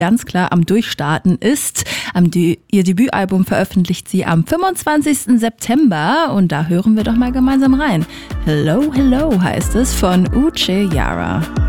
ganz klar am Durchstarten ist. Ihr Debütalbum veröffentlicht sie am 25. September und da hören wir doch mal gemeinsam rein. Hello, Hello heißt es von Uche Yara.